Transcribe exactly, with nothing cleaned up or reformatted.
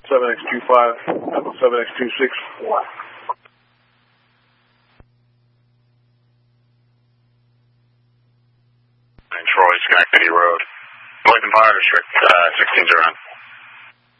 seven X two five, seven X two six. And Troy, Schenectady Road. Lincoln Fire District, uh, sixteen zero nine.